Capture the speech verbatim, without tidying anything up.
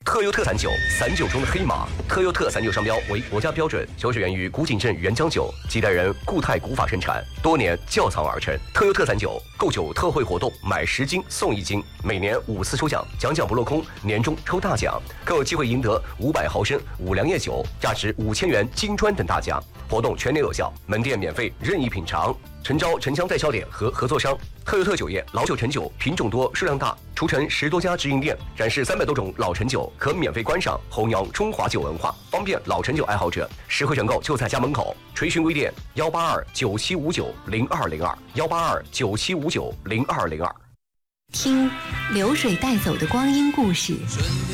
特优特散酒，散酒中的黑马。特优特散酒商标为国家标准，酒水源于古井镇原浆酒，几代人固态古法生产，多年窖藏而成。特优特散酒购酒特惠活动，买十斤送一斤，每年五次抽奖，奖奖不落空，年终抽大奖，更有机会赢得五百毫升五粮液酒，价值五千元金砖等大奖。活动全年有效，门店免费任意品尝。诚招城乡代销点和合作商。特优特酒业老酒陈酒品种多，数量大，除城十多家直营店，展示三百多种老陈酒，可免费观赏，弘扬中华酒文化，方便老陈酒爱好者。实惠选购就在家门口。垂询微店幺八二九七五九零二零二幺八二九七五九零二零二。 听流水带走的光阴故事。